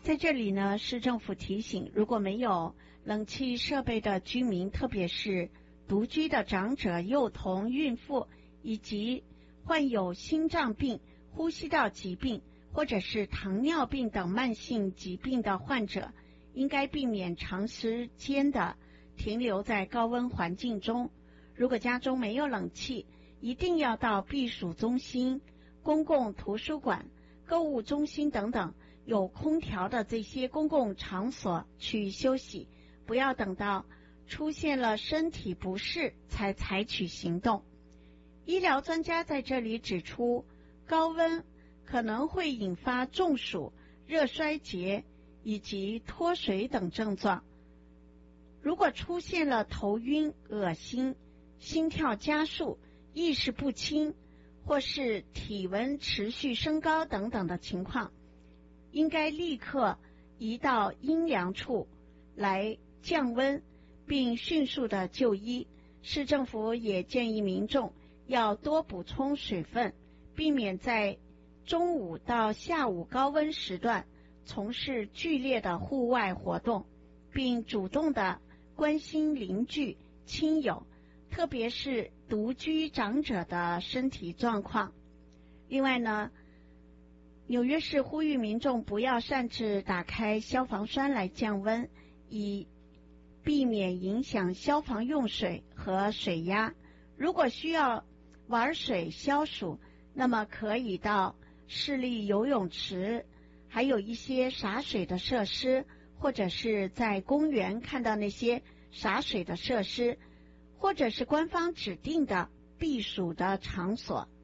在这里呢，市政府提醒，如果没有冷气设备的居民，特别是独居的长者、幼童、孕妇以及患有心脏病、呼吸道疾病或者是糖尿病等慢性疾病的患者，应该避免长时间的停留在高温环境中。如果家中没有冷气，一定要到避暑中心、公共图书馆、购物中心等等有空调的这些公共场所去休息，不要等到出现了身体不适才采取行动。医疗专家在这里指出，高温可能会引发中暑、热衰竭以及脱水等症状。如果出现了头晕、恶心、心跳加速、意识不清或是体温持续升高等等的情况，应该立刻移到阴凉处来降温，并迅速的就医。市政府也建议民众要多补充水分，避免在中午到下午高温时段从事剧烈的户外活动，并主动的关心邻居、亲友，特别是独居长者的身体状况。另外呢，纽约市呼吁民众不要擅自打开消防栓来降温，以避免影响消防用水和水压。如果需要玩水消暑，那么可以到市立游泳池，还有一些洒水的设施，或者是在公园看到那些洒水的设施，或者是官方指定的避暑的场所。